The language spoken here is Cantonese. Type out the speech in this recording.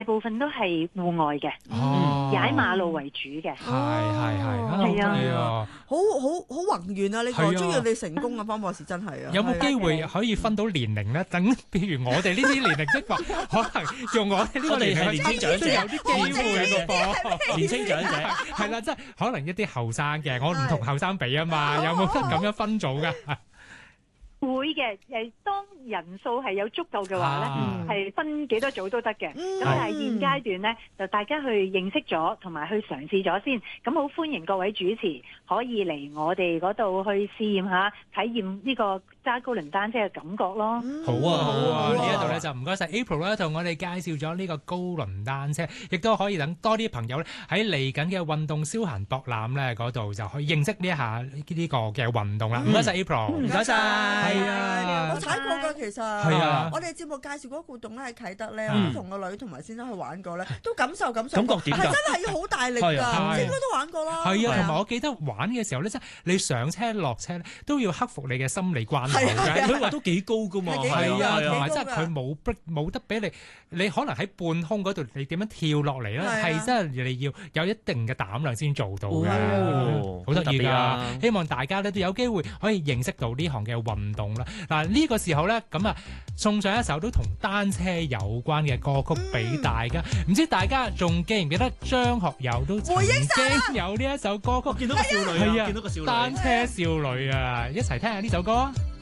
部分都係戶外嘅，踩馬路為主嘅。 係啊， 好宏遠啊！呢個祝願你成功啊，方博士真係啊！ 有冇機會可以分到年齡咧？等譬如我哋呢啲年齡的話，可能用我哋呢個年齡年輕長者有啲機會嘅噃。 年輕長者係啦，即係可能一啲後生嘅，我唔同後生比啊嘛，有冇得咁樣分組㗎？ 會嘅，當人數係有足夠嘅話咧，係分幾多組都得嘅。咁但係現階段咧，就大家去認識咗，同埋去嘗試咗先。咁好歡迎各位主持可以嚟我哋嗰度去試驗下，體驗呢個揸高輪單車嘅感覺咯。 好啊！呢一度咧就唔該晒 April 啦，同我哋介紹咗呢個高輪單車，亦都可以等多啲朋友咧喺嚟緊嘅運動消閒博覽咧嗰度就可以認識呢一下呢個嘅運動啦。唔該晒 April， 唔該晒。 係啊， 我踩過㗎，其實係啊， 我哋節目介紹嗰個活動咧喺啟德咧，我都同個女同埋先生去玩過咧，都感受感覺點㗎？ 係真係要好大力㗎，應該都玩過啦。 係啊，同埋我記得玩嘅時候咧，即係你上車落車咧都要克服你嘅心理關口嘅。 佢話都幾高㗎嘛， 係啊，同埋即係佢冇得俾你可能喺半空嗰度你點樣跳落嚟咧？係真係你要有一定嘅膽量先做到嘅，好得意㗎！希望大家咧都有機會可以認識到呢項嘅運動啦。嗱，呢個時候咧，咁啊送上一首都同單車有關嘅歌曲俾大家。唔知大家仲記唔記得張學友都曾經有呢一首歌曲？ 見到個少女啊，見到個少女， 單車少女啊，一齊聽下呢首歌。